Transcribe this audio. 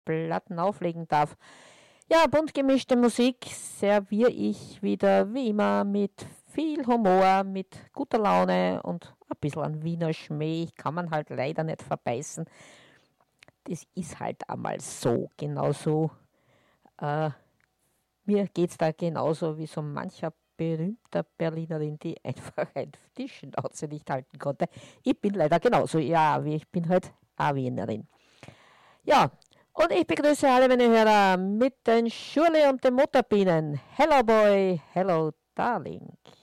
Platten auflegen darf. Ja, bunt gemischte Musik serviere ich wieder wie immer mit viel Humor, mit guter Laune und ein bisschen an Wiener Schmäh. Kann man halt leider nicht verbeißen. Das ist halt einmal so. Genauso, äh, mir geht es da genauso wie so mancher berühmter Berlinerin, die einfach die Schnauze nicht halten konnte. Ich bin leider genauso, ja, wie ich bin halt eine Wienerin. Ja, und ich begrüße alle meine Hörer mit den Schurli und den Mutterbienen. Hello Boy, hello Darling.